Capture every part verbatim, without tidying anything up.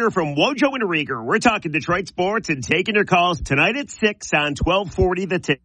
From Wojo and Rieger, we're talking Detroit sports and taking your calls tonight at six on twelve forty The Tick.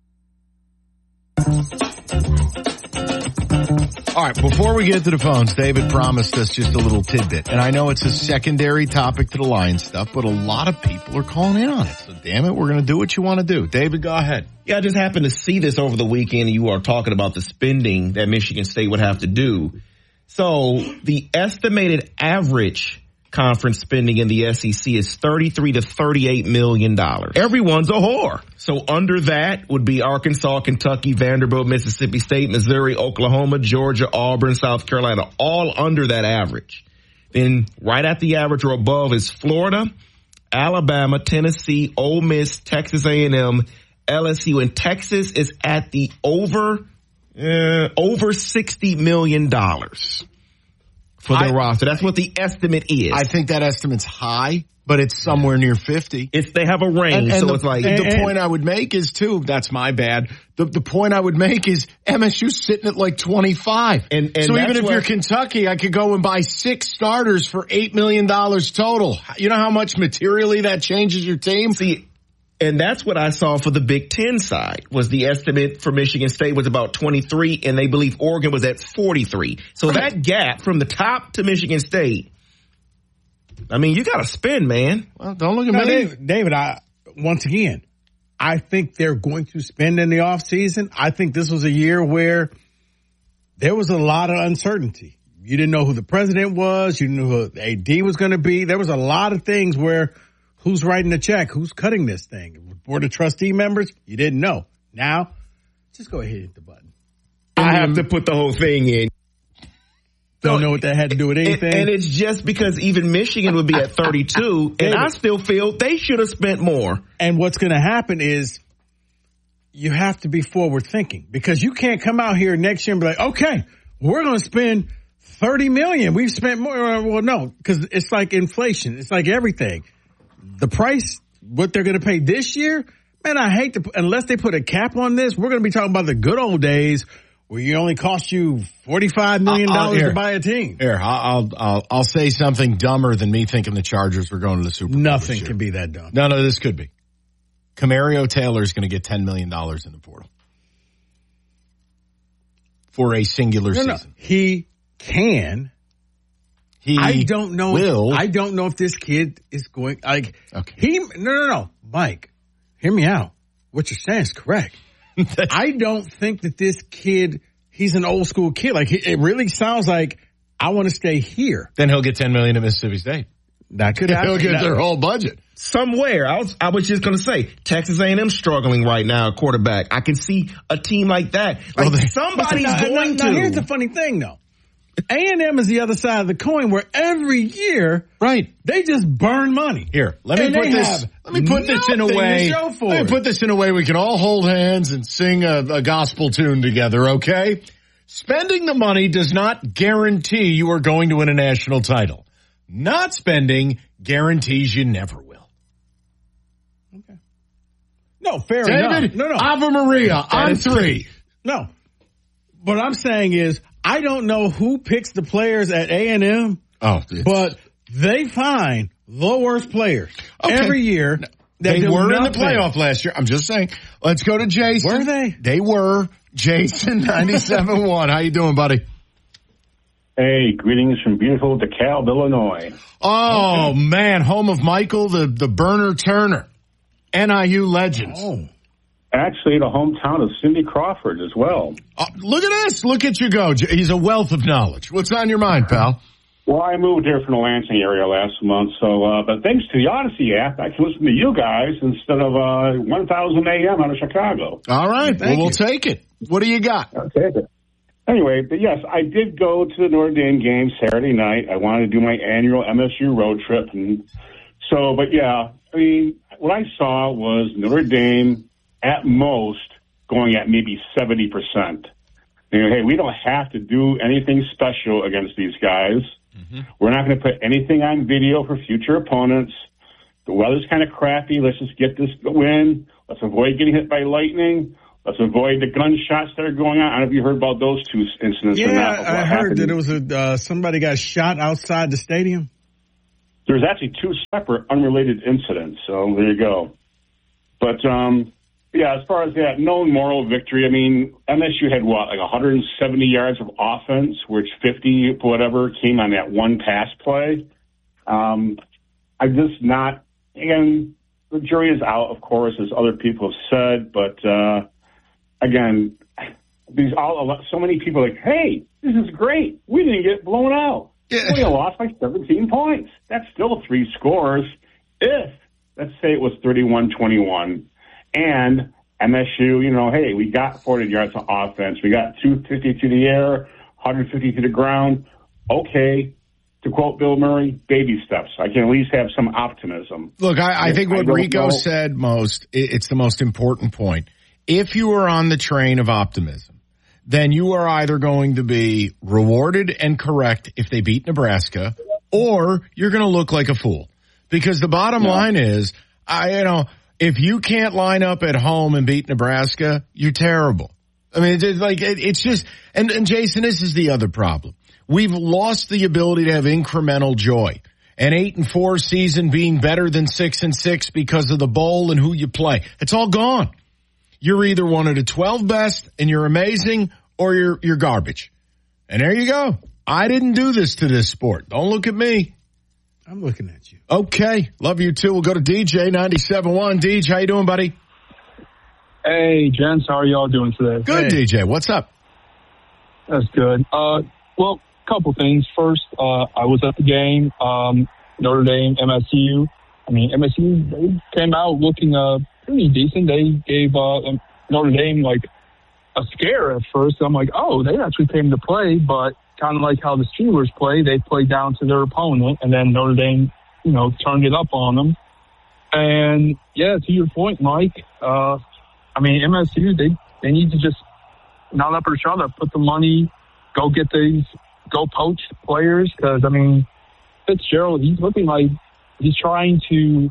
All right, before we get to the phones, David promised us just a little tidbit. And I know it's a secondary topic to the Lions stuff, but a lot of people are calling in on it. So damn it, we're going to do what you want to do. David, go ahead. Yeah, I just happened to see this over the weekend, and you are talking about the spending that Michigan State would have to do. So the estimated average conference spending in the S E C is thirty-three to thirty-eight million dollars. Everyone's a whore. So under that would be Arkansas, Kentucky, Vanderbilt, Mississippi State, Missouri, Oklahoma, Georgia, Auburn, South Carolina, all under that average. Then right at the average or above is Florida, Alabama, Tennessee, Ole Miss, Texas A and M, L S U, and Texas is at the over uh, over sixty million dollars. For their I, roster. That's what the estimate is. I think that estimate's high, but it's somewhere near fifty. It's, they have a range, and, and so the, it's like. The and, point I would make is, too, that's my bad. The, the point I would make is M S U's sitting at like twenty-five. And, and so even if you're Kentucky, I could go and buy six starters for eight million dollars total. You know how much materially that changes your team? See, and that's what I saw for the Big Ten side, was the estimate for Michigan State was about twenty-three, and they believe Oregon was at forty-three. So right. That gap from the top to Michigan State, I mean, you got to spend, man. Well, don't look at no, me. David, David, I, once again, I think they're going to spend in the offseason. I think this was a year where there was a lot of uncertainty. You didn't know who the president was. You didn't know who A D was going to be. There was a lot of things where who's writing the check? Who's cutting this thing? Board of trustee members? You didn't know. Now, just go ahead and hit the button. I have to put the whole thing in. Don't know what that had to do with anything. And, and it's just because even Michigan would be at thirty-two, and I still feel they should have spent more. And what's going to happen is you have to be forward thinking, because you can't come out here next year and be like, okay, we're going to spend thirty million dollars. We've spent more. Well, no, because it's like inflation. It's like everything. The price, what they're going to pay this year, man, I hate to, unless they put a cap on this, we're going to be talking about the good old days where you only cost you forty-five million dollars to buy a team. Here, I'll, I'll, I'll say something dumber than me thinking the Chargers were going to the Super Bowl. Nothing can be that dumb. No, no, this could be. Camario Taylor is going to get ten million dollars in the portal for a singular no, season. No. He can. He I don't know. Will. I don't know if this kid is going, like, okay. he, no, no, no, Mike, hear me out. What you're saying is correct. I don't think that this kid, he's an old school kid. Like, it really sounds like, I want to stay here. Then he'll get ten million dollars at Mississippi State. That could happen. He'll get their whole budget. Somewhere. I was, I was just going to say, Texas A and M struggling right now, quarterback. I can see a team like that. Like, well, they, somebody's now, going now, to. Now, here's the funny thing, though. A and M is the other side of the coin, where every year, right, they just burn money. Here, let me and put this. Let me put this in a way. Let me it. put this in a way we can all hold hands and sing a, a gospel tune together. Okay, spending the money does not guarantee you are going to win a national title. Not spending guarantees you never will. Okay. No, fair David, enough. No, no, Ave Maria on three. No, what I'm saying is, I don't know who picks the players at A and M, oh, but they find the worst players okay. every year. They were in the playoff last year. I'm just saying. Let's go to Jason. Were they? They were. Jason, ninety-seven point one. How you doing, buddy? Hey, greetings from beautiful DeKalb, Illinois. Oh, okay. Man, home of Michael, the, the Burner Turner. N I U legends. Oh. Actually, the hometown of Cindy Crawford as well. Uh, look at this. Look at you go. He's a wealth of knowledge. What's on your mind, pal? Well, I moved here from the Lansing area last month, so uh, but thanks to the Odyssey app, I can listen to you guys instead of uh, one thousand A M out of Chicago. All right. Well, we'll take it. What do you got? I'll take it. Anyway, but yes, I did go to the Notre Dame game Saturday night. I wanted to do my annual M S U road trip. and So, but yeah, I mean, what I saw was Notre Dame at most going at maybe seventy percent. You know, hey, we don't have to do anything special against these guys. Mm-hmm. We're not going to put anything on video for future opponents. The weather's kind of crappy. Let's just get this win. Let's avoid getting hit by lightning. Let's avoid the gunshots that are going on. I don't know if you heard about those two incidents. Yeah, or not, I heard happened. that it was a uh, somebody got shot outside the stadium. there's actually two separate unrelated incidents. So there you go. But, um, yeah, as far as that, no moral victory. I mean, M S U had, what, like one hundred seventy yards of offense, which fifty, whatever, came on that one pass play. Um, I'm just not, again, the jury is out, of course, as other people have said. But, uh, again, these all so many people are like, hey, this is great. We didn't get blown out. Yeah. We lost by seventeen points. That's still three scores. If, let's say it was thirty-one twenty-one, and M S U, you know, hey, we got forty yards of offense. We got two fifty to the air, one hundred fifty to the ground. Okay, to quote Bill Murray, baby steps. I can at least have some optimism. Look, I, I think what I Rico know. said most, it's the most important point. If you are on the train of optimism, then you are either going to be rewarded and correct if they beat Nebraska, or you're going to look like a fool. Because the bottom yeah. line is, I, you know, if you can't line up at home and beat Nebraska, you're terrible. I mean, it's like, it, it's just, and, and Jason, this is the other problem. We've lost the ability to have incremental joy. An eight and four season being better than six and six because of the bowl and who you play. It's all gone. You're either one of the twelve best and you're amazing, or you're, you're garbage. And there you go. I didn't do this to this sport. Don't look at me. I'm looking at you. Okay. Love you too. We'll go to D J ninety-seven point one. D J, how you doing, buddy? Hey, gents. How are y'all doing today? Good, hey. D J. What's up? That's good. Uh, well, a couple things. First, uh, I was at the game. Um, Notre Dame, M S U. I mean, M S U, they came out looking uh, pretty decent. They gave uh, Notre Dame, like, a scare at first. I'm like, oh, they actually came to play, but kind of like how the Steelers play, they played down to their opponent, and then Notre Dame, you know, turned it up on them. And, yeah, to your point, Mike, uh, I mean, M S U, they, they need to just not up or shut up, put the money, go get these, go poach players, because, I mean, Fitzgerald, he's looking like he's trying to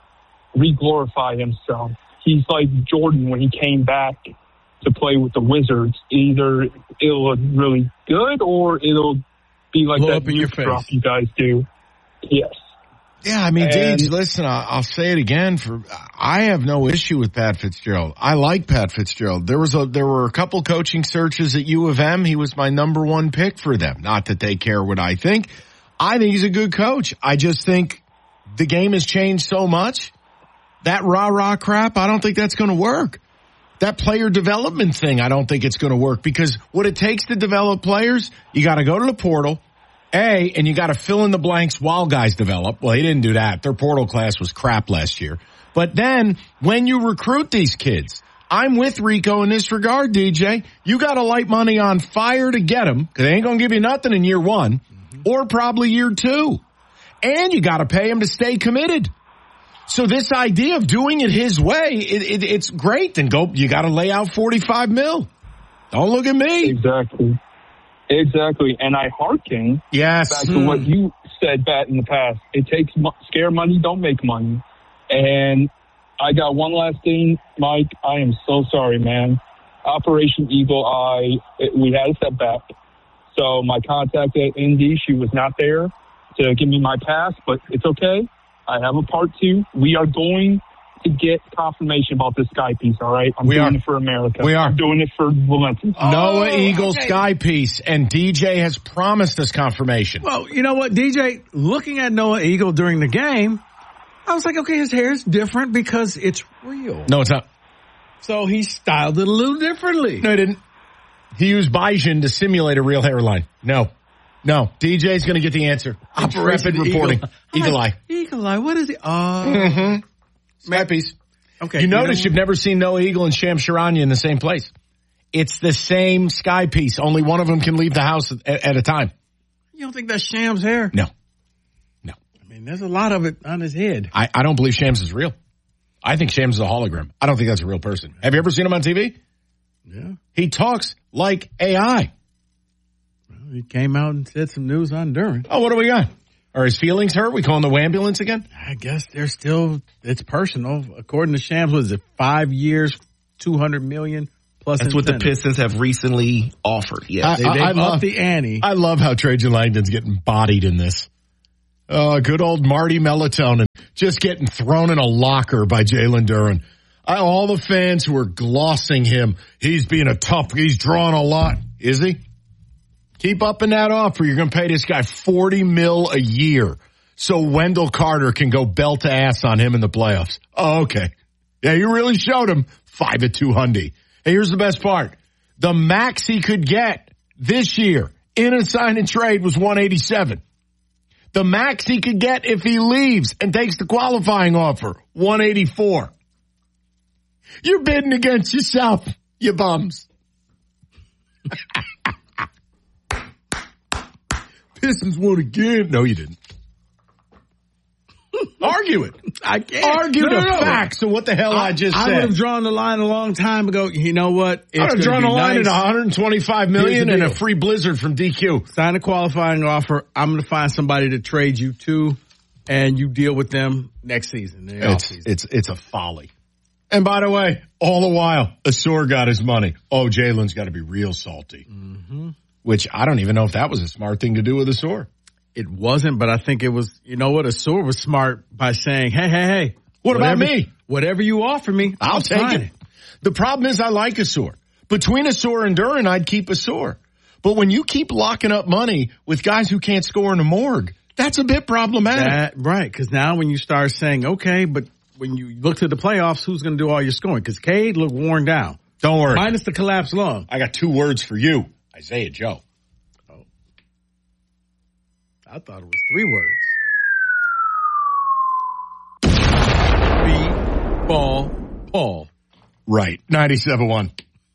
re-glorify himself. He's like Jordan when he came back to play with the Wizards. Either it'll look really good or it'll be like Blow that up in your drop face. you guys do. Yes. Yeah, I mean, And- Deej, listen, I'll, I'll say it again. For I have no issue with Pat Fitzgerald. I like Pat Fitzgerald. There was a there were a couple coaching searches at U of M. He was my number one pick for them. Not that they care what I think. I think he's a good coach. I just think the game has changed so much. That rah-rah crap, I don't think that's going to work. That player development thing, I don't think it's going to work, because what it takes to develop players, you got to go to the portal, A, and you got to fill in the blanks while guys develop. Well, he didn't do that. Their portal class was crap last year. But then when you recruit these kids, I'm with Rico in this regard, D J. You got to light money on fire to get them, because they ain't going to give you nothing in year one, mm-hmm. or probably year two. And you got to pay them to stay committed. So this idea of doing it his way, it, it, it's great. Then go, you got to lay out forty-five mil. Don't look at me. Exactly. Exactly. And I hearken yes. back to what you said, Pat, in the past. It takes mo- scare money, don't make money. And I got one last thing, Mike. I am so sorry, man. Operation Eagle Eye, it, we had a setback. So my contact at Indy, she was not there to give me my pass, but it's okay. I have a part two. We are going to get confirmation about this sky piece, all right? I'm we doing are. it for America. We are. I'm doing it for Valencia. Oh, Noah Eagle okay. sky piece, and D J has promised us confirmation. Well, you know what, D J, looking at Noah Eagle during the game, I was like, okay, his hair is different because it's real. No, it's not. So he styled it a little differently. No, he didn't. He used Biogen to simulate a real hairline. No. No. D J's going to get the answer. Operation reporting. Eagle, Eagle Eye. Eagle Eye, what is it? Oh. Mm-hmm. Sky piece. Okay. You notice you know, you've never seen Noah Eagle and Sham Charania in the same place. It's the same sky piece. Only one of them can leave the house at, at a time. You don't think that's Sham's hair? No. No. I mean, there's a lot of it on his head. I, I don't believe Shams is real. I think Shams is a hologram. I don't think that's a real person. Have you ever seen him on T V? Yeah. He talks like A I. Well, he came out and said some news on Duran. Oh, what do we got? Are his feelings hurt? We calling the ambulance again? I guess they're still, it's personal. According to Shams, was it five years, two hundred million plus That's what the incentive. Pistons have recently offered. Yes. They, they I, I upped love the ante. I love how Trajan Langdon's getting bodied in this. Oh, good old Marty Melatonin just getting thrown in a locker by Jalen Duren. I, all the fans who are glossing him, he's being a tough, he's drawing a lot. Is he? Keep upping that offer. You're going to pay this guy forty mil a year so Wendell Carter can go belt to ass on him in the playoffs. Oh, okay. Yeah, you really showed him five at two hundred. Hey, here's the best part. The max he could get this year in a sign and trade was one eighty-seven. The max he could get if he leaves and takes the qualifying offer, one eighty-four. You're bidding against yourself, you bums. Pistons won again. No, you didn't. Argue it. I can't. Argue no, the no, no. facts of what the hell I, I just I said. I would have drawn the line a long time ago. You know what? It's I would have drawn the line nice. at one hundred twenty-five million dollars and a free blizzard from D Q. Sign a qualifying offer. I'm going to find somebody to trade you to, and you deal with them next season. It's, it's, it's a folly. And by the way, all the while, Asur got his money. Oh, Jalen's got to be real salty. Mm-hmm. Which I don't even know if that was a smart thing to do with Asur. It wasn't, but I think it was, you know what, Asur was smart by saying, hey, hey, hey. What whatever, about me? Whatever you offer me, I'll, I'll take it. it. The problem is I like Asur. Between Asur and Duren, I'd keep Asur. But when you keep locking up money with guys who can't score in the morgue, that's a bit problematic. That, right, because now when you start saying, okay, but when you look to the playoffs, who's going to do all your scoring? Because Cade looked worn down. Don't worry. Minus the collapsed lung. I got two words for you. Isaiah Joe. Oh. I thought it was three words. B-ball Paul. Right. ninety-seven one.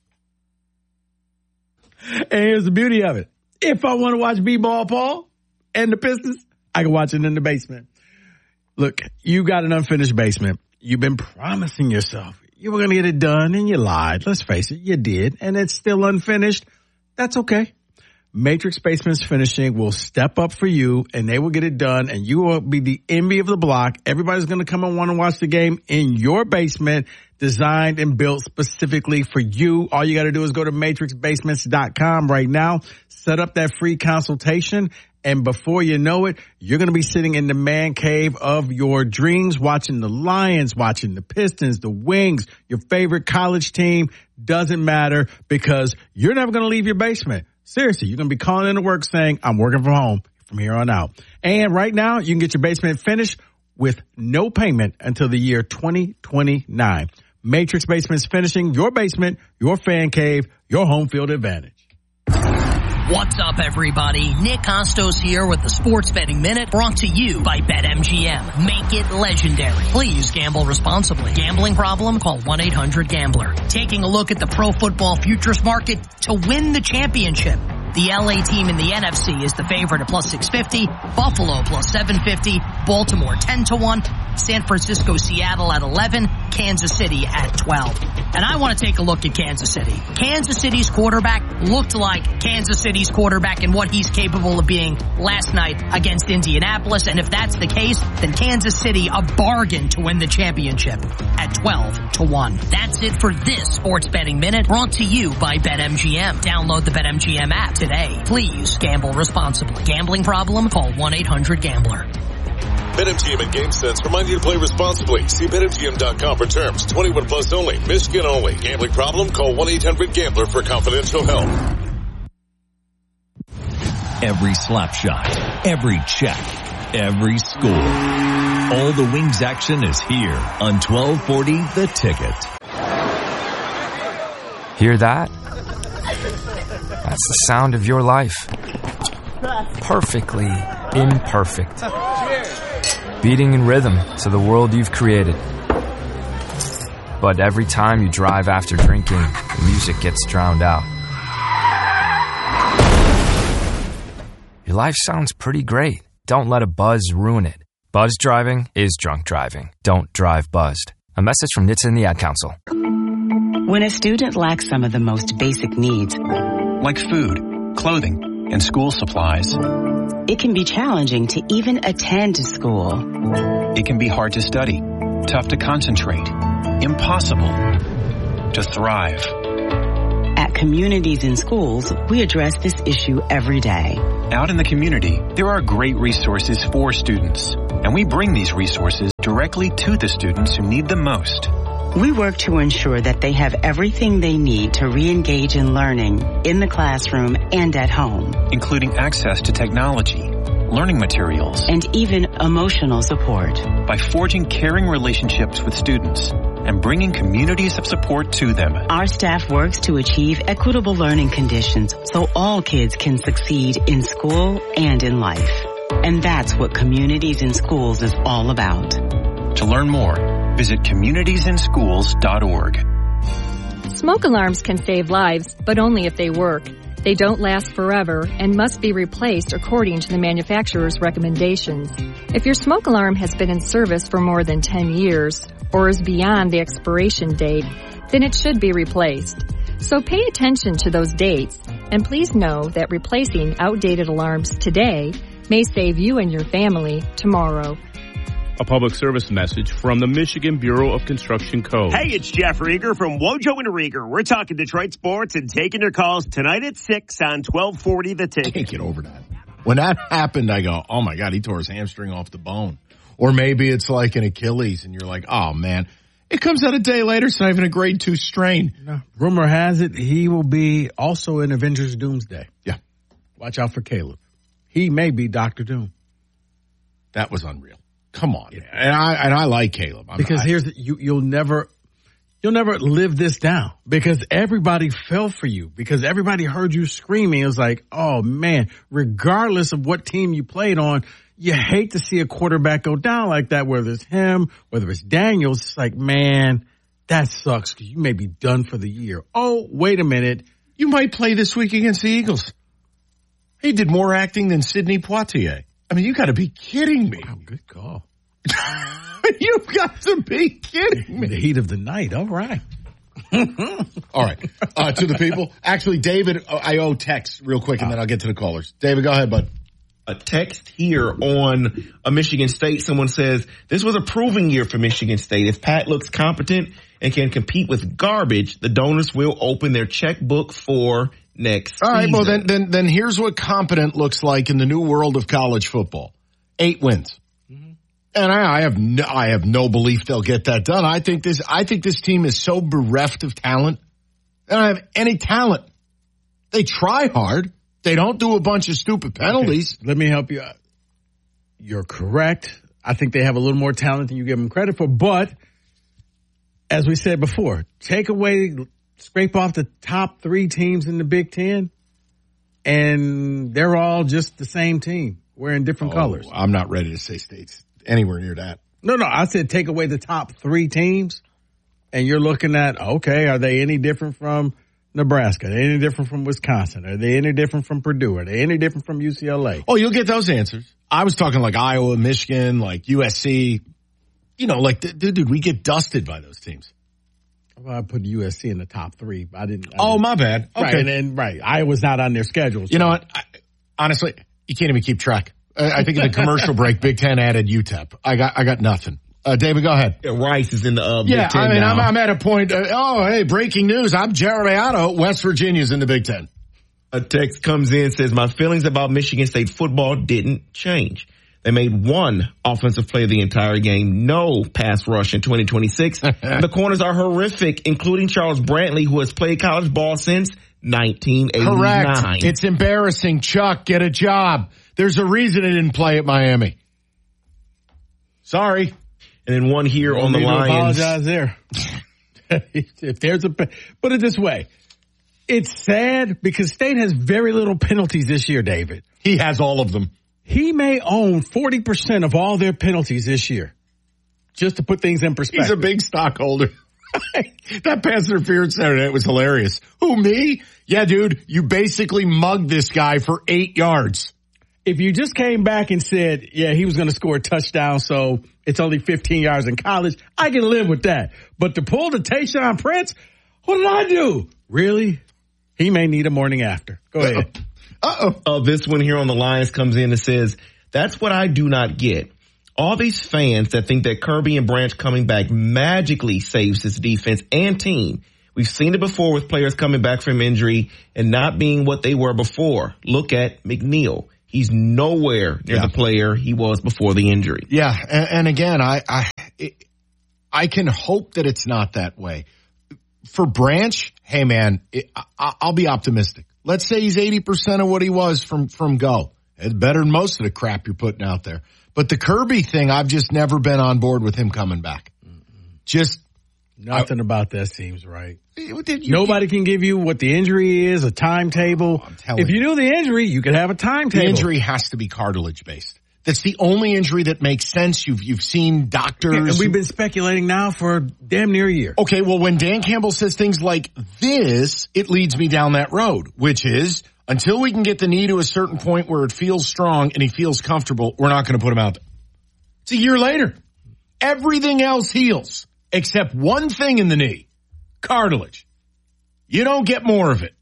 And here's the beauty of it. If I want to watch B-ball Paul and the Pistons, I can watch it in the basement. Look, you got an unfinished basement. You've been promising yourself you were going to get it done, and you lied. Let's face it, you did, and it's still unfinished. That's okay. Matrix Basements Finishing will step up for you, and they will get it done, and you will be the envy of the block. Everybody's going to come and want to watch the game in your basement, designed and built specifically for you. All you got to do is go to matrix basements dot com right now, set up that free consultation, and before you know it, you're going to be sitting in the man cave of your dreams, watching the Lions, watching the Pistons, the Wings, your favorite college team. Doesn't matter, because you're never going to leave your basement. Seriously, you're going to be calling into work saying, I'm working from home from here on out. And right now, you can get your basement finished with no payment until the year twenty twenty-nine. Matrix Basements Finishing, your basement, your fan cave, your home field advantage. What's up, everybody? Nick Costos here with the Sports Betting Minute, brought to you by BetMGM. Make it legendary. Please gamble responsibly. Gambling problem? Call one eight hundred gambler. Taking a look at the pro football futures market to win the championship. The L A team in the N F C is the favorite at plus six fifty, Buffalo plus seven fifty, Baltimore ten to one, San Francisco, Seattle at eleven, Kansas City at twelve. And I want to take a look at Kansas City. Kansas City's quarterback looked like Kansas City's quarterback and what he's capable of being last night against Indianapolis. And if that's the case, then Kansas City a bargain to win the championship at twelve to one. That's it for this Sports Betting Minute, brought to you by BetMGM. Download the BetMGM app today. Please gamble responsibly. Gambling problem? Call one eight hundred gambler. BetMGM and GameSense remind you to play responsibly. See Bet M G M dot com for terms. twenty-one plus only. Michigan only. Gambling problem? Call one eight hundred gambler for confidential help. Every slap shot, every check, every score. All the Wings action is here on twelve forty The Ticket. Hear that? That's the sound of your life. Perfectly imperfect. Beating in rhythm to the world you've created. But every time you drive after drinking, the music gets drowned out. Your life sounds pretty great. Don't let a buzz ruin it. Buzz driving is drunk driving. Don't drive buzzed. A message from N H T S A and the Ad Council. When a student lacks some of the most basic needs, like food, clothing, and school supplies, it can be challenging to even attend school. It can be hard to study, tough to concentrate, impossible to thrive. At At Communities in Schools, we address this issue every day. Out in the community, there are great resources for students, and we bring these resources directly to the students who need them most. We work to ensure that they have everything they need to re-engage in learning in the classroom and at home, including access to technology, learning materials, and even emotional support. By forging caring relationships with students and bringing communities of support to them, our staff works to achieve equitable learning conditions so all kids can succeed in school and in life. And that's what Communities in Schools is all about. To learn more, visit communities in schools dot org. Smoke alarms can save lives, but only if they work. They don't last forever and must be replaced according to the manufacturer's recommendations. If your smoke alarm has been in service for more than ten years or is beyond the expiration date, then it should be replaced. So pay attention to those dates, and please know that replacing outdated alarms today may save you and your family tomorrow. A public service message from the Michigan Bureau of Construction Code. Hey, it's Jeff Rieger from Wojo and Rieger. We're talking Detroit sports and taking your calls tonight at six on twelve forty The Ticket. I can't get over that. When that happened, I go, oh, my God, he tore his hamstring off the bone. Or maybe it's like an Achilles, and you're like, oh, man. It comes out a day later, it's not even a grade two strain. No. Rumor has it he will be also in Avengers Doomsday. Yeah. Watch out for Caleb. He may be Doctor Doom. That was unreal. Come on, yeah. and I and I like Caleb I'm, because I, here's you. You'll never, you'll never live this down because everybody fell for you because everybody heard you screaming. It was like, oh man, regardless of what team you played on, you hate to see a quarterback go down like that. Whether it's him, whether it's Daniels, it's like, man, that sucks because you may be done for the year. Oh, wait a minute, you might play this week against the Eagles. He did more acting than Sidney Poitier. I mean, you got to be kidding me. Wow, good call. You've got to be kidding me. The heat of the night. All right. All right. Uh, to the people. Actually, David, I owe text real quick, and then I'll get to the callers. David, go ahead, bud. A text here on a Michigan State. Someone says, this was a proving year for Michigan State. If Pat looks competent and can compete with garbage, the donors will open their checkbook for next All right, season. well, then, then, then here's what competent looks like in the new world of college football. Eight wins. Mm-hmm. And I, I have no, I have no belief they'll get that done. I think this, I think this team is so bereft of talent. They don't have any talent. They try hard. They don't do a bunch of stupid penalties. Okay. Let me help you out. You're correct. I think they have a little more talent than you give them credit for. But as we said before, take away, scrape off the top three teams in the Big Ten, and they're all just the same team wearing different oh, colors. I'm not ready to say State's anywhere near that. No, no, I said take away the top three teams, and you're looking at, okay, are they any different from Nebraska? Are they any different from Wisconsin? Are they any different from Purdue? Are they any different from U C L A? Oh, you'll get those answers. I was talking like Iowa, Michigan, like U S C. You know, like, dude, dude we get dusted by those teams. Well, I put U S C in the top three. I didn't. I oh, didn't. my bad. Okay. Right, and, and right, Iowa's not on their schedule. So. You know what? I, honestly, you can't even keep track. I, I think in the commercial break, Big Ten added U T E P. I got, I got nothing. Uh, David, go ahead. Yeah, Rice is in the uh, yeah, Big Ten I mean, now. I'm, I'm at a point. Uh, oh, hey, breaking news! I'm Jeremy Otto. West Virginia's in the Big Ten. A text comes in, says, my feelings about Michigan State football didn't change. They made one offensive play the entire game, no pass rush in twenty twenty-six. The corners are horrific, including Charles Brantley, who has played college ball since nineteen eighty-nine. Correct. It's embarrassing. Chuck, get a job. There's a reason he didn't play at Miami. Sorry. And then one here well, on the Lions. Apologize there. If there's a, put it this way. It's sad because State has very little penalties this year, David. He has all of them. He may own forty percent of all their penalties this year. Just to put things in perspective. He's a big stockholder. That pass interference Saturday was hilarious. Who, me? Yeah, dude, you basically mugged this guy for eight yards. If you just came back and said, yeah, he was going to score a touchdown, so it's only fifteen yards in college, I can live with that. But to pull the Tayshaun Prince, what did I do? Really? He may need a morning after. Go ahead. Uh-oh. Uh, this one here on the Lions comes in and says, that's what I do not get. All these fans that think that Kirby and Branch coming back magically saves his defense and team We've seen it before with players coming back from injury and not being what they were before. Look at McNeil. He's nowhere near yeah. the player he was before the injury. Yeah, and, and again, I I, it, I can hope that it's not that way. For Branch, hey man, it, I, I'll be optimistic. Let's say he's eighty percent of what he was from from go. It's better than most of the crap you're putting out there. But the Kirby thing, I've just never been on board with him coming back. Just nothing I, about that seems right. You, Nobody can give you what the injury is, a timetable. Oh, if you knew the injury, you could have a timetable. The injury has to be cartilage based. That's the only injury that makes sense. You've you've seen doctors. Yeah, and we've been speculating now for damn near a year. Okay, well, when Dan Campbell says things like this, it leads me down that road, which is until we can get the knee to a certain point where it feels strong and he feels comfortable, we're not going to put him out there. It's a year later. Everything else heals except one thing in the knee. Cartilage. You don't get more of it.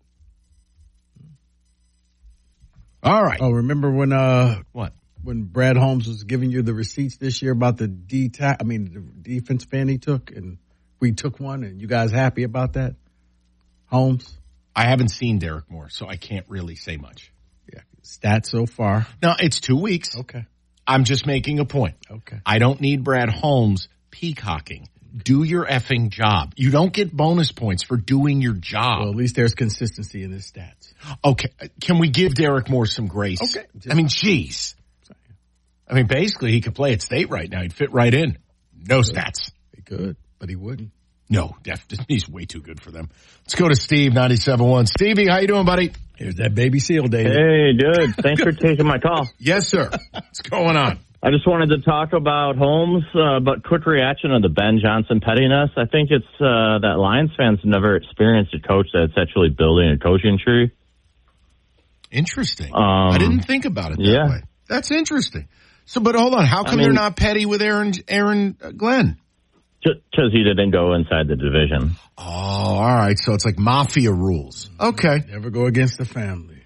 All right. Oh, remember when uh what? When Brad Holmes was giving you the receipts this year about the D I mean the defense fan he took, and we took one, and you guys happy about that? Holmes? I haven't seen Derek Moore, so I can't really say much. Yeah. Stats so far. No, it's two weeks. Okay. I'm just making a point. Okay. I don't need Brad Holmes peacocking. Do your effing job. You don't get bonus points for doing your job. Well, at least there's consistency in his stats. Okay. Can we give Derek Moore some grace? Okay. I mean, geez. I mean, basically, he could play at State right now. He'd fit right in. No stats. He could, but he wouldn't. No, definitely. He's way too good for them. Let's go to Steve, ninety-seven point one. Stevie, how you doing, buddy? Here's that baby seal, David. Hey, good. Thanks for taking my call. Yes, sir. What's going on? I just wanted to talk about Holmes, uh, but quick reaction of the Ben Johnson pettiness. I think it's uh, that Lions fans never experienced a coach that's actually building a coaching tree. Interesting. Um, I didn't think about it that yeah. way. That's interesting. So, but hold on. How come I mean, they're not petty with Aaron Aaron Glenn? Because he didn't go inside the division. Oh, all right. So it's like mafia rules. Okay. Never go against the family.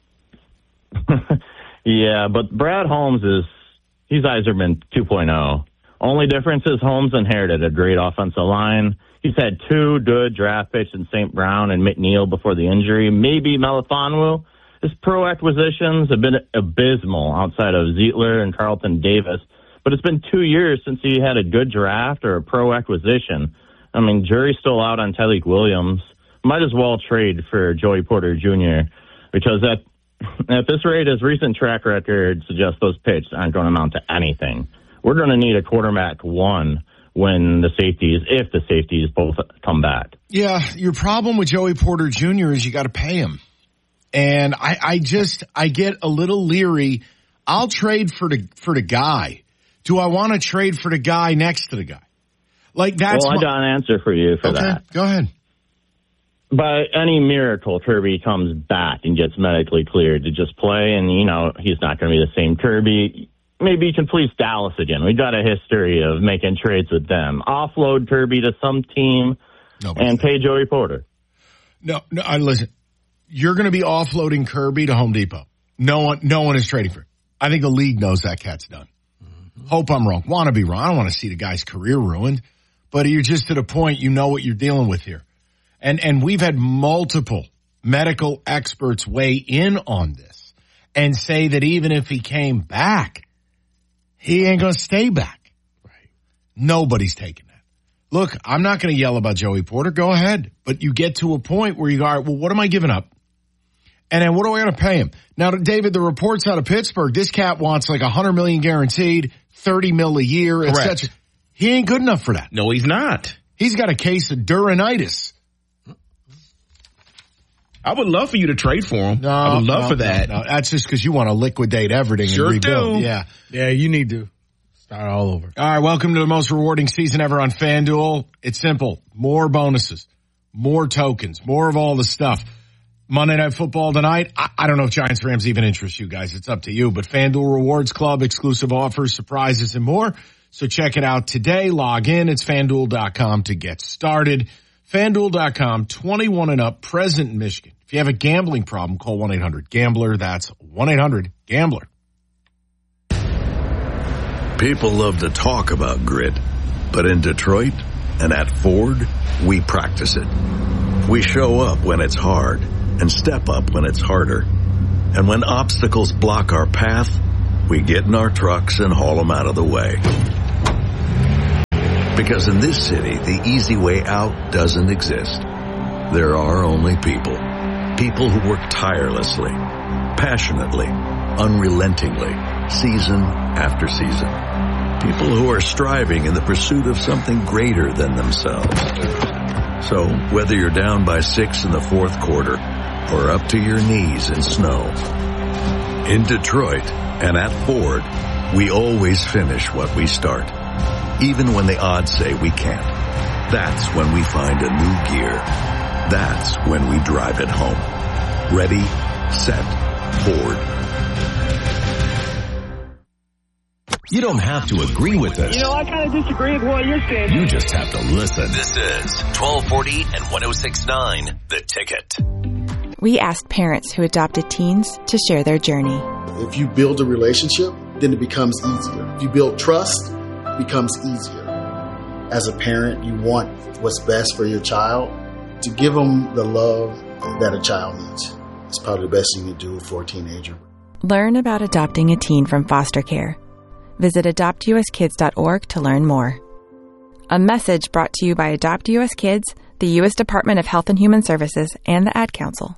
Yeah, but Brad Holmes is, he's Iserman two point oh. Only difference is Holmes inherited a great offensive line. He's had two good draft picks in Saint Brown and McNeil before the injury. Maybe Melifonwu. His pro acquisitions have been abysmal outside of Zietler and Carlton Davis. But it's been two years since he had a good draft or a pro acquisition. I mean, jury's still out on Tyleik Williams. Might as well trade for Joey Porter Junior because at, at this rate, his recent track record suggests those picks aren't going to amount to anything. We're going to need a quarterback one when the safeties, if the safeties both come back. Yeah, your problem with Joey Porter Junior is you got to pay him. And I, I just, I get a little leery. I'll trade for the, for the guy. Do I want to trade for the guy next to the guy? Like that's Well, I my, got an answer for you for okay, that. Go ahead. By any miracle, Kirby comes back and gets medically cleared to just play, and, you know, he's not going to be the same Kirby. Maybe he can please Dallas again. We got a history of making trades with them. Offload Kirby to some team Nobody's and pay Joey Porter. No, no, I listen. You're going to be offloading Kirby to Home Depot. No one, no one is trading for him. I think the league knows that cat's done. Mm-hmm. Hope I'm wrong. Want to be wrong. I don't want to see the guy's career ruined, but you're just to the point you know what you're dealing with here. And, and we've had multiple medical experts weigh in on this and say that even if he came back, he ain't going to stay back. Right. Nobody's taking that. Look, I'm not going to yell about Joey Porter. Go ahead. But you get to a point where you go, all right, well, what am I giving up? And then what do I got to pay him? Now, David, the reports out of Pittsburgh, this cat wants like one hundred million dollars guaranteed, thirty mil a year, et cetera. He ain't good enough for that. No, he's not. He's got a case of Duranitis. I would love for you to trade for him. No, I would love no, for that. No, no. That's just because you want to liquidate everything sure and rebuild. do. Yeah. Yeah, you need to start all over. All right, welcome to the most rewarding season ever on FanDuel. It's simple. More bonuses, more tokens, more of all the stuff. Monday Night Football tonight. I, I don't know if Giants Rams even interest you guys. It's up to you. But FanDuel Rewards Club, exclusive offers, surprises, and more. So check it out today. Log in. It's FanDuel dot com to get started. FanDuel dot com, twenty-one and up, present in Michigan. If you have a gambling problem, call one eight hundred gambler. That's one eight hundred gambler. People love to talk about grit, but in Detroit, And at Ford, we practice it. We show up when it's hard and step up when it's harder. And when obstacles block our path, we get in our trucks and haul them out of the way. Because in this city, the easy way out doesn't exist. There are only people. People who work tirelessly, passionately, unrelentingly, season after season. People who are striving in the pursuit of something greater than themselves. So, whether you're down by six in the fourth quarter or up to your knees in snow, in Detroit and at Ford, we always finish what we start, even when the odds say we can't. That's when we find a new gear. That's when we drive it home. Ready, set, Ford. You don't have to agree with us. You know, I kind of disagree with what you're saying. You just have to listen. This is twelve forty and one oh six point nine The Ticket. We asked parents who adopted teens to share their journey. If you build a relationship, then it becomes easier. If you build trust, it becomes easier. As a parent, you want what's best for your child. To give them the love that a child needs. It's probably the best thing you do for a teenager. Learn about adopting a teen from foster care. Visit adopt u s kids dot org to learn more. A message brought to you by Adopt U S Kids, the U S Department of Health and Human Services, and the Ad Council.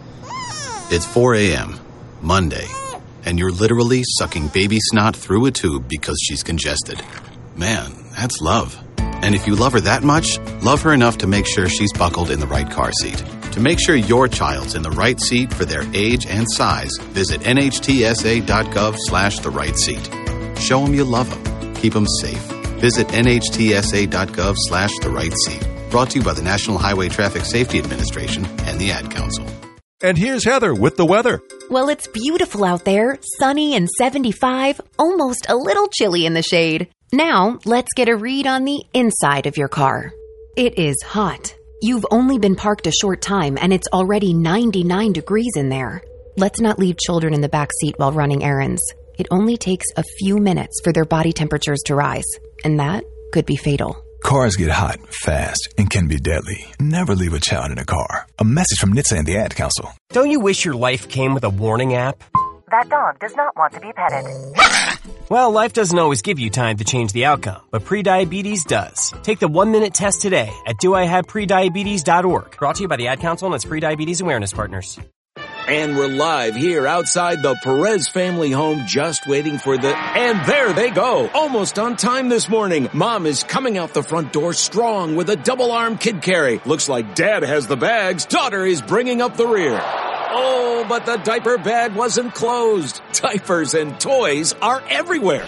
It's four a.m., Monday, and you're literally sucking baby snot through a tube because she's congested. Man, that's love. And if you love her that much, love her enough to make sure she's buckled in the right car seat. To make sure your child's in the right seat for their age and size, visit N H T S A dot gov slash the right seat. Show them you love them. Keep them safe. Visit N H T S A dot gov slash the right seat. Brought to you by the National Highway Traffic Safety Administration and the Ad Council. And here's Heather with the weather. Well, it's beautiful out there, sunny and seventy-five, almost a little chilly in the shade. Now, let's get a read on the inside of your car. It is hot. You've only been parked a short time and it's already ninety-nine degrees in there. Let's not leave children in the back seat while running errands. It only takes a few minutes for their body temperatures to rise, and that could be fatal. Cars get hot, fast, and can be deadly. Never leave a child in a car. A message from N H T S A and the Ad Council. Don't you wish your life came with a warning app? That dog does not want to be petted. Well, life doesn't always give you time to change the outcome, but prediabetes does. Take the one-minute test today at do I have prediabetes dot org. Brought to you by the Ad Council and its Prediabetes Awareness Partners. And we're live here outside the Perez family home, just waiting for the... And there they go, almost on time this morning. Mom is coming out the front door strong with a double-arm kid carry. Looks like Dad has the bags. Daughter is bringing up the rear. Oh, but the diaper bag wasn't closed. Diapers and toys are everywhere.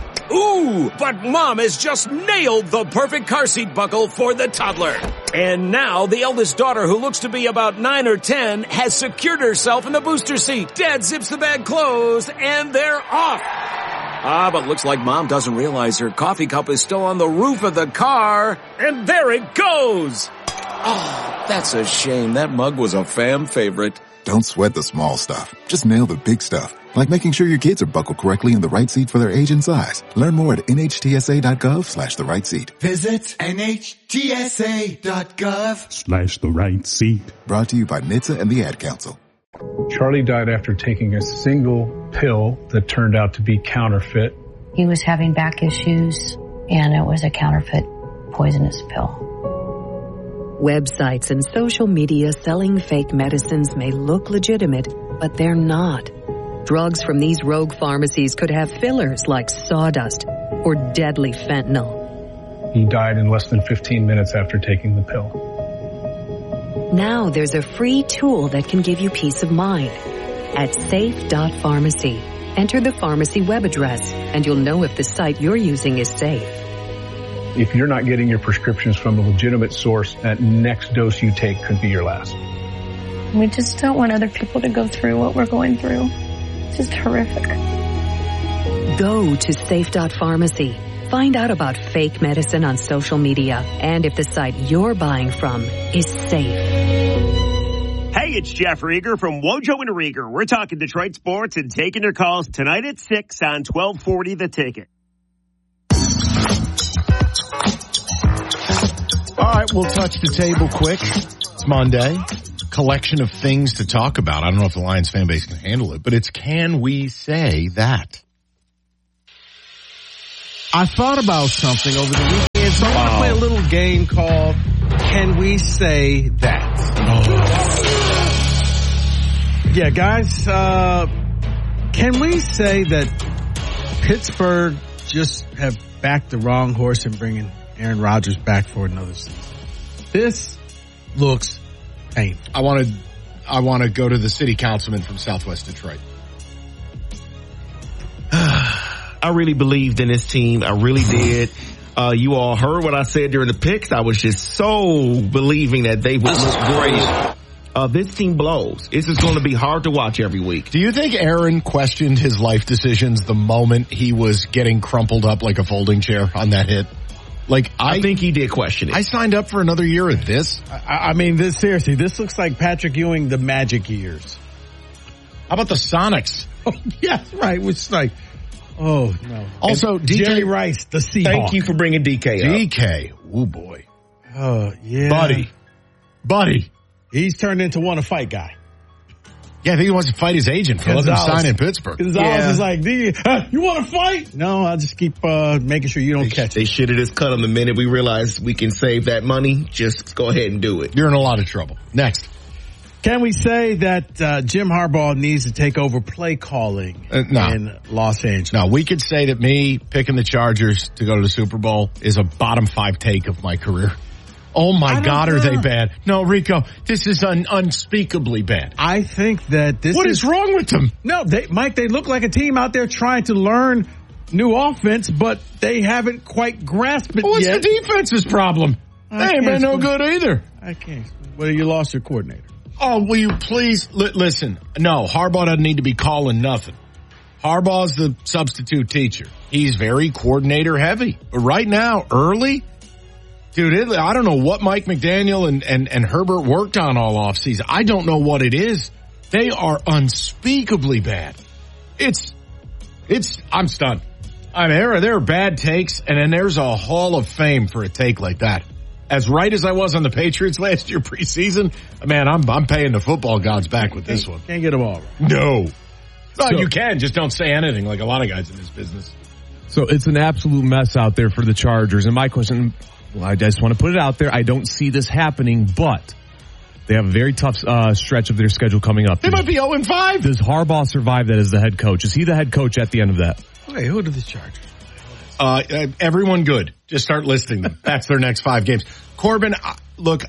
Ooh, but Mom has just nailed the perfect car seat buckle for the toddler. And now the eldest daughter, who looks to be about nine or ten, has secured herself in the booster seat. Dad zips the bag closed, and they're off. Ah, but looks like Mom doesn't realize her coffee cup is still on the roof of the car. And there it goes. Oh, that's a shame. That mug was a fam favorite. Don't sweat the small stuff. Just nail the big stuff. Like making sure your kids are buckled correctly in the right seat for their age and size. Learn more at N H T S A dot gov slash the right seat. Visit N H T S A dot gov Slash the right seat. Brought to you by N H T S A and the Ad Council. Charlie died after taking a single pill that turned out to be counterfeit. He was having back issues, and it was a counterfeit poisonous pill. Websites and social media selling fake medicines may look legitimate, but they're not. Drugs from these rogue pharmacies could have fillers like sawdust or deadly fentanyl. He died in less than fifteen minutes after taking the pill. Now there's a free tool that can give you peace of mind. At safe dot pharmacy, enter the pharmacy web address and you'll know if the site you're using is safe. If you're not getting your prescriptions from a legitimate source, that next dose you take could be your last. We just don't want other people to go through what we're going through. It's just horrific. Go to safe dot pharmacy. Find out about fake medicine on social media and if the site you're buying from is safe. Hey, it's Jeff Rieger from Wojo and Rieger. We're talking Detroit sports and taking your calls tonight at six on twelve forty The Ticket. right, we'll touch the table quick. It's Monday. Collection of things to talk about. I don't know if the Lions fan base can handle it, but it's can we say that? I thought about something over the weekend, so I want to play a little game called Can We Say That? Oh. Yeah, guys, uh, can we say that Pittsburgh just have backed the wrong horse in bringing Aaron Rodgers back for another season? This looks painful. I want to, I want to go to the city councilman from Southwest Detroit. I really believed in this team. I really did. Uh, you all heard what I said during the picks. I was just so believing that they would look great. Uh, this team blows. This is going to be hard to watch every week. Do you think Aaron questioned his life decisions the moment he was getting crumpled up like a folding chair on that hit? Like I, I think he did question it. I signed up for another year of this. I, I mean, this seriously, this looks like Patrick Ewing, the Magic years. How about the Sonics? Oh, yeah, right. Which is like, oh no. Also, and D K Jerry Rice, the Seahawk. Thank you for bringing D K up. D K, oh boy. Oh yeah, buddy, buddy. He's turned into one to fight guy. Yeah, I think he wants to fight his agent for letting him sign in Pittsburgh. Gonzalez yeah. is like, uh, you want to fight? No, I'll just keep uh, making sure you don't they, catch they it. They should have just cut him the minute we realized we can save that money. Just go ahead and do it. You're in a lot of trouble. Next. Can we say that uh, Jim Harbaugh needs to take over play calling uh, no. in Los Angeles? No, we could say that me picking the Chargers to go to the Super Bowl is a bottom five take of my career. Oh my God, know. Are they bad? No, Rico, this is un- unspeakably bad. I think that this What is, is wrong with them? No, they, Mike, they look like a team out there trying to learn new offense, but they haven't quite grasped it What's yet. What's the defense's problem? I they ain't been no good either. I can't. Well, you lost your coordinator. Oh, will you please li- listen? No, Harbaugh doesn't need to be calling nothing. Harbaugh's the substitute teacher. He's very coordinator heavy. But right now, early, dude, it, I don't know what Mike McDaniel and, and, and Herbert worked on all offseason. I don't know what it is. They are unspeakably bad. It's, it's, I'm stunned. I mean, there, there are bad takes, and then there's a Hall of Fame for a take like that. As right as I was on the Patriots last year preseason, man, I'm I'm paying the football gods back with this one. Can't get them all right. No. No, So, you can. Just don't say anything like a lot of guys in this business. So it's an absolute mess out there for the Chargers. And my question, well, I just want to put it out there. I don't see this happening, but they have a very tough uh, stretch of their schedule coming up. They might be oh and five. Does Harbaugh survive that as the head coach? Is he the head coach at the end of that? Wait, who do the Chargers? Uh, everyone good. Just start listing them. That's their next five games. Corbin, look,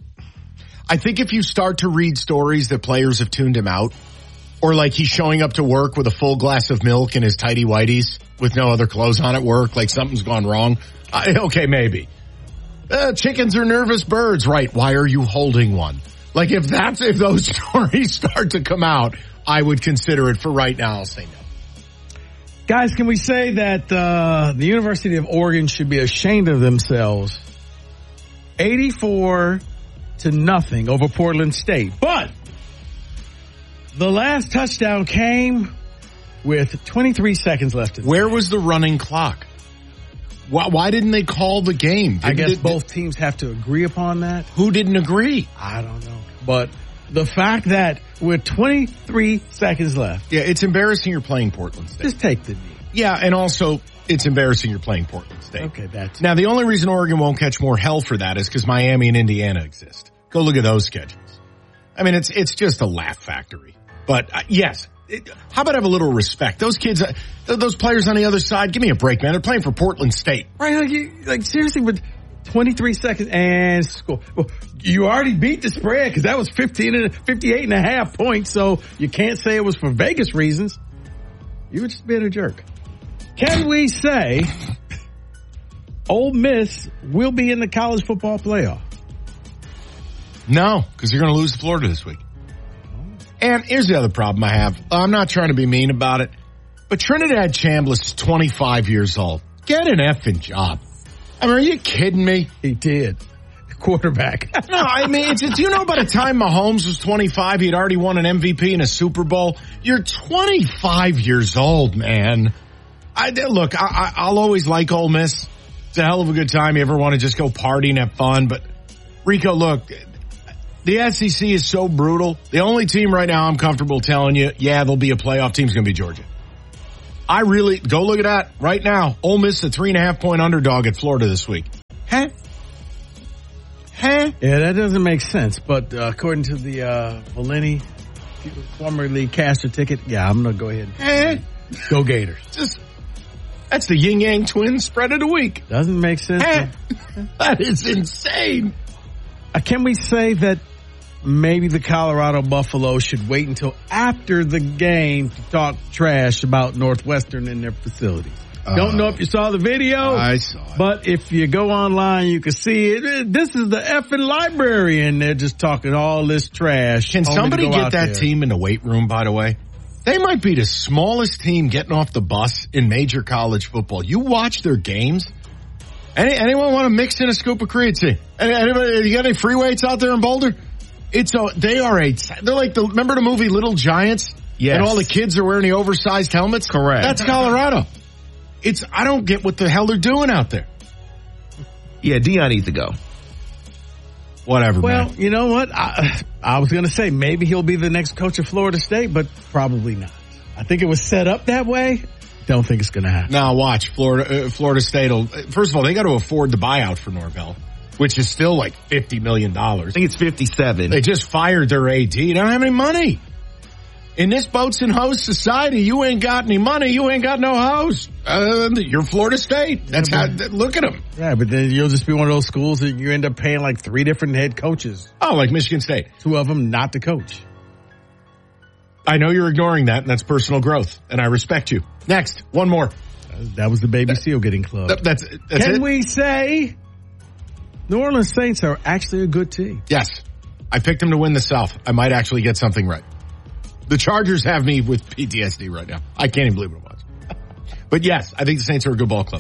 I think if you start to read stories that players have tuned him out, or like he's showing up to work with a full glass of milk and his tighty whities with no other clothes on at work, like something's gone wrong. Uh, okay, maybe. Uh, chickens are nervous birds, right? Why are you holding one? Like if that's, if those stories start to come out, I would consider it. For right now, I'll say no. Guys, can we say that uh, the University of Oregon should be ashamed of themselves? eighty-four to nothing over Portland State. But the last touchdown came with twenty-three seconds left. Where was the running clock? Why, why didn't they call the game? Did, I guess did, both teams have to agree upon that. Who didn't agree? I don't know. But the fact that with twenty-three seconds left. Yeah, it's embarrassing you're playing Portland State. Just take the knee. Yeah, and also it's embarrassing you're playing Portland State. Okay, that's... Now, the only reason Oregon won't catch more hell for that is because Miami and Indiana exist. Go look at those schedules. I mean, it's it's just a laugh factory. But, uh, yes, it, how about have a little respect? Those kids, uh, those players on the other side, give me a break, man. They're playing for Portland State. Right, like, you, like seriously, with twenty-three seconds and score. Well, you already beat the spread because that was fifteen and fifty-eight and a half points, so you can't say it was for Vegas reasons. You were just being a jerk. Can we say Ole Miss will be in the college football playoff? No, because you're going to lose to Florida this week. And here's the other problem I have. I'm not trying to be mean about it, but Trinidad Chambliss is twenty-five years old. Get an effing job. I mean, are you kidding me? He did. Quarterback. No, I mean, it's, it's, you know, by the time Mahomes was twenty-five, he had already won an M V P and a Super Bowl. You're twenty-five years old, man. I look, I, I'll always like Ole Miss. It's a hell of a good time. You ever want to just go party and have fun, but Rico, look, the S E C is so brutal. The only team right now I'm comfortable telling you, yeah, there'll be a playoff team is going to be Georgia. I really, go look at that right now. Ole Miss, a three and a half point underdog at Florida this week. Huh? Huh? Yeah, that doesn't make sense. But uh, according to the uh, Valenti, formerly Caster ticket, yeah, I'm going to go ahead and huh? Go Gators. Just, that's the yin yang twins spread of the week. Doesn't make sense. Huh? That is insane. Uh, can we say that maybe the Colorado Buffalo should wait until after the game to talk trash about Northwestern and their facilities? Uh, Don't know if you saw the video. I saw it. But if you go online, you can see it. This is the effing library, and they're just talking all this trash. Can somebody get that there. team in the weight room, by the way? They might be the smallest team getting off the bus in major college football. You watch their games. Any, anyone want to mix in a scoop of creatine? Any, anybody, you got any free weights out there in Boulder? It's a, they are a, they're like the, remember the movie Little Giants? Yes. And all the kids are wearing the oversized helmets? Correct. That's Colorado. It's, I don't get what the hell they're doing out there. Yeah, Deion needs to go. Whatever, well, man. You know what? I, I was going to say maybe he'll be the next coach of Florida State, but probably not. I think it was set up that way. Don't think it's going to happen. Now watch Florida. Uh, Florida State will. First of all, they got to afford the buyout for Norvell, which is still like fifty million dollars. I think it's fifty-seven. They just fired their A D. They don't have any money. In this boats and hose society, you ain't got any money. You ain't got no hose. Uh, you're Florida State. That's how. Look at them. Yeah, but then you'll just be one of those schools that you end up paying like three different head coaches. Oh, like Michigan State. Two of them not the coach. I know you're ignoring that, and that's personal growth, and I respect you. Next, one more. That was the baby seal getting clubbed. That, that's, that's Can it? we say New Orleans Saints are actually a good team? Yes. I picked them to win the South. I might actually get something right. The Chargers have me with P T S D right now. I can't even believe what I'm watching. But yes, I think the Saints are a good ball club.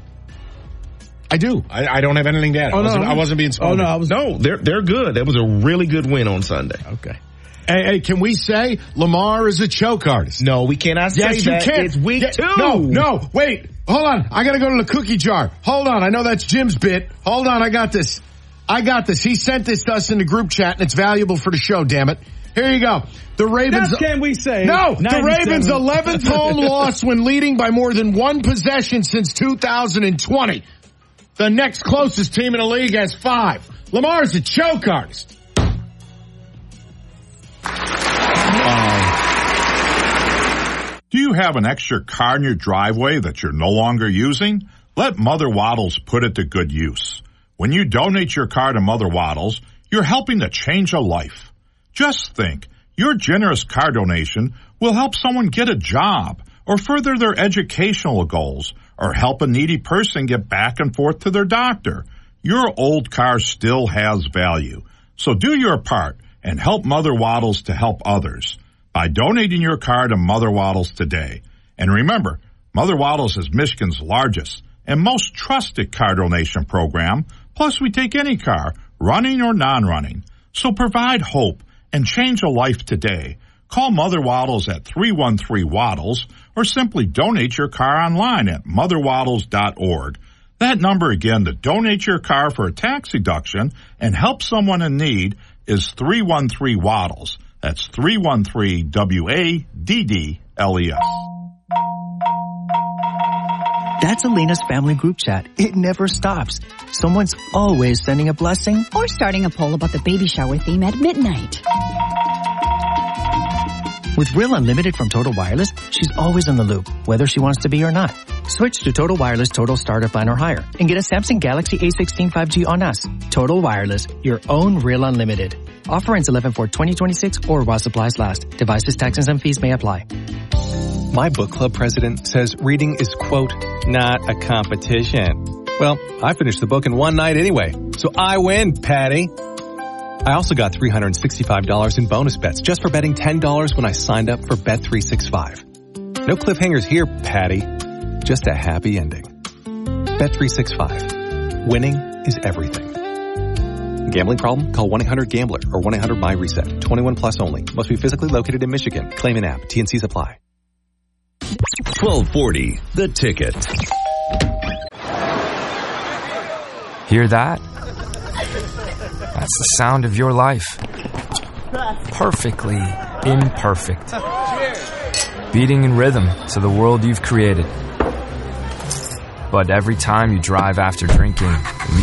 I do. I, I don't have anything to add. Oh, I, wasn't, no. I wasn't being smart. Oh, no. I was, no, they're, they're good. That was a really good win on Sunday. Okay. Hey, hey, can we say Lamar is a choke artist? No, we cannot say yes, that. You can. It's week yeah, two. No, no, wait. Hold on. I gotta go to the cookie jar. Hold on. I know that's Jim's bit. Hold on. I got this. I got this. He sent this to us in the group chat, and it's valuable for the show, damn it. Here you go. The Ravens. That can we say? No, the Ravens' eleventh home loss when leading by more than one possession since two thousand twenty. The next closest team in the league has five. Lamar's a choke artist. Do you have an extra car in your driveway that you're no longer using? Let Mother Waddles put it to good use. When you donate your car to Mother Waddles, you're helping to change a life. Just think, your generous car donation will help someone get a job or further their educational goals or help a needy person get back and forth to their doctor. Your old car still has value. So do your part and help Mother Waddles to help others by donating your car to Mother Waddles today. And remember, Mother Waddles is Michigan's largest and most trusted car donation program. Plus, we take any car, running or non-running. So provide hope and change a life today. Call Mother Waddles at three one three Waddles or simply donate your car online at mother waddles dot org. That number again to donate your car for a tax deduction and help someone in need is three one three Waddles. That's three one three W A D D L E S. That's Alina's family group chat. It never stops. Someone's always sending a blessing or starting a poll about the baby shower theme at midnight. With Real Unlimited from Total Wireless, she's always in the loop, whether she wants to be or not. Switch to Total Wireless Total Starter Plan or higher and get a Samsung Galaxy A sixteen five G on us. Total Wireless, your own Real Unlimited. Offer ends eleven four twenty twenty-six or while supplies last. Devices, taxes, and fees may apply. My book club president says reading is, quote, not a competition. Well, I finished the book in one night anyway, so I win, Patty. I also got three hundred sixty-five dollars in bonus bets just for betting ten dollars when I signed up for Bet three sixty-five. No cliffhangers here, Patty. Just a happy ending. Bet three sixty-five. Winning is everything. Gambling problem? Call one eight hundred gambler or one eight hundred my reset. twenty-one plus only. Must be physically located in Michigan. Claim an app. T and C's apply. twelve forty, The Ticket. Hear that? That's the sound of your life. Perfectly imperfect. Beating in rhythm to the world you've created. But every time you drive after drinking, the